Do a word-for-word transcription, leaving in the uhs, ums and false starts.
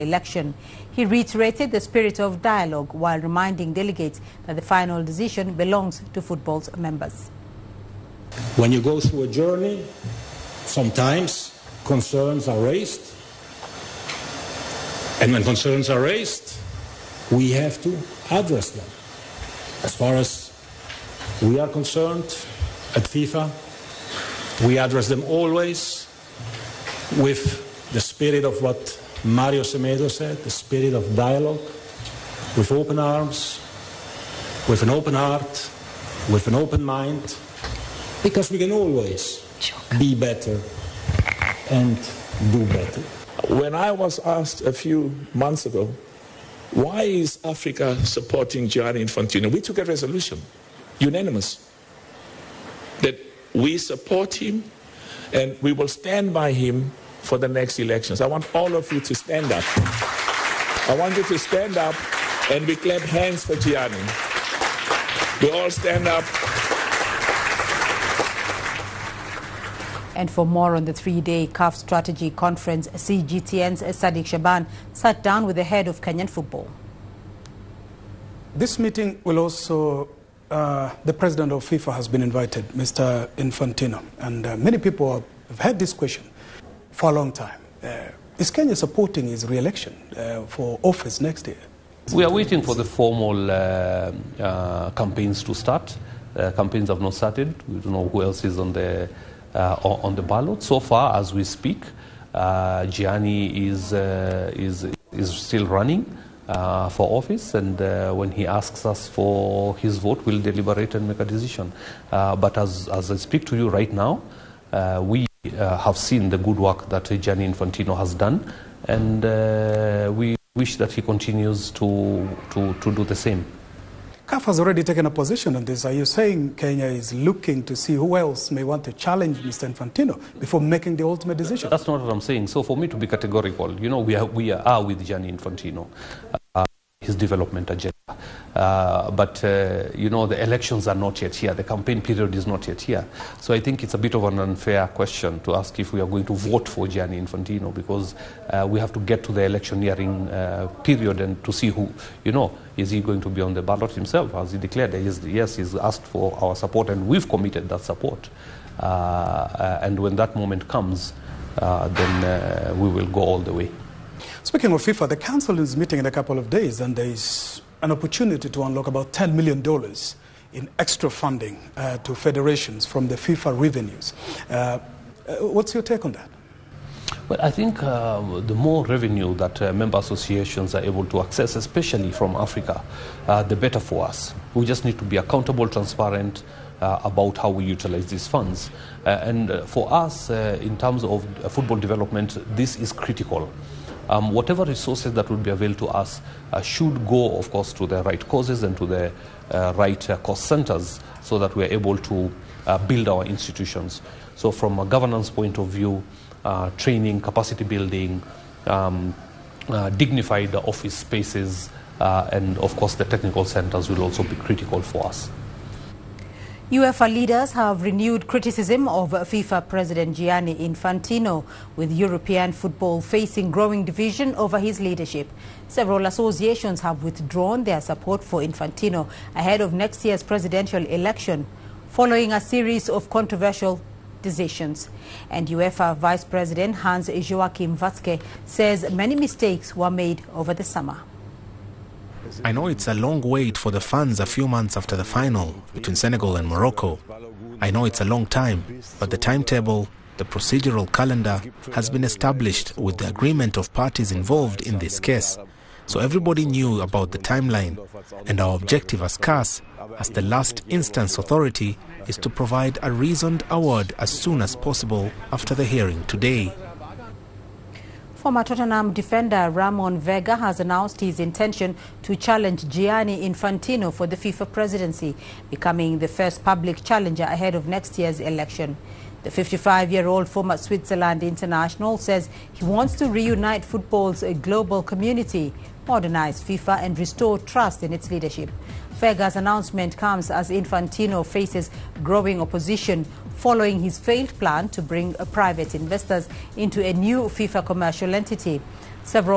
election. He reiterated the spirit of dialogue while reminding delegates that the final decision belongs to football's members. When you go through a journey, sometimes concerns are raised. And when concerns are raised, we have to address them. As far as we are concerned at FIFA, we address them always with the spirit of what Mario Semedo said, the spirit of dialogue, with open arms, with an open heart, with an open mind, because we can always be better and do better. When I was asked a few months ago, why is Africa supporting Gianni Infantino, we took a resolution, unanimous, that we support him and we will stand by him for the next elections. I want all of you to stand up. I want you to stand up and we clap hands for Gianni. We all stand up. And for more on the three-day C A F Strategy Conference, C G T N's Sadiq Shaban sat down with the head of Kenyan football. This meeting will also, uh, the president of FIFA has been invited, Mister Infantino, and uh, many people have had this question for a long time. Uh, is Kenya supporting his re-election uh, for office next year? We are waiting for the formal uh, uh, campaigns to start. Uh, campaigns have not started. We don't know who else is on the uh, on the ballot. So far, as we speak, uh, Gianni is uh, is is still running uh, for office, and uh, when he asks us for his vote, we'll deliberate and make a decision. Uh, but as as I speak to you right now, uh, we Uh, have seen the good work that uh, Gianni Infantino has done, and uh, we wish that he continues to, to, to do the same. C A F has already taken a position on this. Are you saying Kenya is looking to see who else may want to challenge Mister Infantino before making the ultimate decision? That's not what I'm saying. So for me to be categorical, you know, we are, we are with Gianni Infantino, uh, his development agenda. Uh, but, uh, you know, the elections are not yet here. The campaign period is not yet here. So I think it's a bit of an unfair question to ask if we are going to vote for Gianni Infantino, because uh, we have to get to the electioneering uh, period and to see who, you know, is he going to be on the ballot himself? As he declared, yes, yes he's asked for our support, and we've committed that support. Uh, uh, and when that moment comes, uh, then uh, we will go all the way. Speaking of FIFA, the council is meeting in a couple of days, and there is an opportunity to unlock about ten million dollars in extra funding uh, to federations from the FIFA revenues. Uh, uh, what's your take on that? Well, I think uh, the more revenue that uh, member associations are able to access, especially from Africa, uh, the better for us. We just need to be accountable, transparent uh, about how we utilize these funds. Uh, and uh, for us, uh, in terms of uh, football development, this is critical. Um, whatever resources that will be available to us uh, should go, of course, to the right causes and to the uh, right uh, cost centers, so that we are able to uh, build our institutions. So from a governance point of view, uh, training, capacity building, um, uh, dignified office spaces, uh, and of course the technical centers will also be critical for us. UEFA leaders have renewed criticism of FIFA President Gianni Infantino, with European football facing growing division over his leadership. Several associations have withdrawn their support for Infantino ahead of next year's presidential election, following a series of controversial decisions. And UEFA Vice President Hans-Joachim Watzke says many mistakes were made over the summer. I know it's a long wait for the fans a few months after the final between Senegal and Morocco. I know it's a long time, but the timetable, the procedural calendar has been established with the agreement of parties involved in this case. So everybody knew about the timeline, and our objective as C A S, as the last instance authority, is to provide a reasoned award as soon as possible after the hearing today. Former Tottenham defender Ramon Vega has announced his intention to challenge Gianni Infantino for the FIFA presidency, becoming the first public challenger ahead of next year's election. The fifty-five-year-old former Switzerland international says he wants to reunite football's global community, modernize FIFA and restore trust in its leadership. Vega's announcement comes as Infantino faces growing opposition following his failed plan to bring private investors into a new FIFA commercial entity. Several